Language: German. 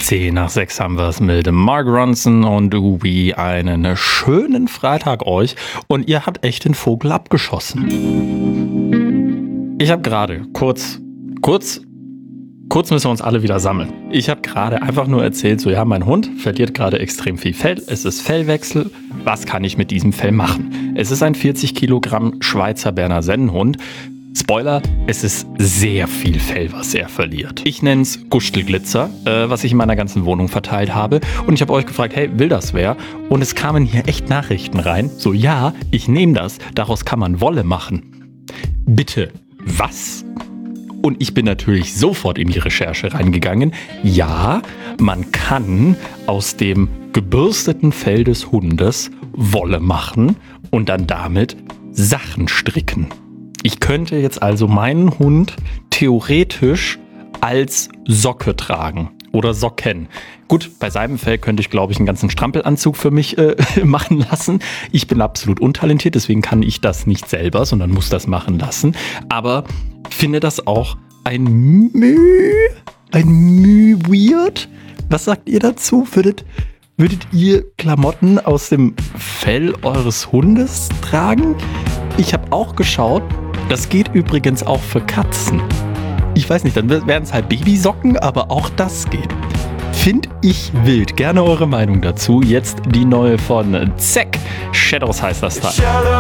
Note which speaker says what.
Speaker 1: 10 nach 6 haben wir es mit Mark Ronson und Ubi. Einen schönen Freitag euch und ihr habt echt den Vogel abgeschossen. Ich habe gerade kurz müssen wir uns alle wieder sammeln. Ich habe gerade einfach nur erzählt, so ja, mein Hund verliert gerade extrem viel Fell. Es ist Fellwechsel. Was kann ich mit diesem Fell machen? Es ist ein 40 Kilogramm Schweizer Berner Sennenhund. Spoiler, es ist sehr viel Fell, was er verliert. Ich nenne es Gustelglitzer, was ich in meiner ganzen Wohnung verteilt habe. Und ich habe euch gefragt, hey, will das wer? Und es kamen hier echt Nachrichten rein. So, ja, ich nehme das. Daraus kann man Wolle machen. Bitte, was? Und ich bin natürlich sofort in die Recherche reingegangen. Ja, man kann aus dem gebürsteten Fell des Hundes Wolle machen und dann damit Sachen stricken. Ich könnte jetzt also meinen Hund theoretisch als Socke tragen oder Socken. Gut, bei seinem Fell könnte ich, glaube ich, einen ganzen Strampelanzug für mich machen lassen. Ich bin absolut untalentiert, deswegen kann ich das nicht selber, sondern muss das machen lassen. Aber finde das auch ein Müh weird? Was sagt ihr dazu? Würdet ihr Klamotten aus dem Fell eures Hundes tragen? Ich habe auch geschaut, das geht übrigens auch für Katzen. Ich weiß nicht, dann wären es halt Babysocken, aber auch das geht. Find ich wild. Gerne eure Meinung dazu. Jetzt die neue von Zack. Shadows heißt das Teil.